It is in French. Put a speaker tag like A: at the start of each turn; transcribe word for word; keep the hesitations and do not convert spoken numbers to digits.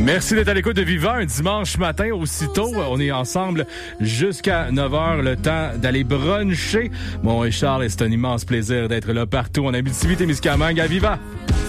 A: Merci d'être à l'écoute de Viva un dimanche matin aussitôt. On est ensemble jusqu'à neuf heures, le temps d'aller bruncher. Bon, et Charles, c'est un immense plaisir d'être là partout en Abitibi-Témiscamingue à Viva.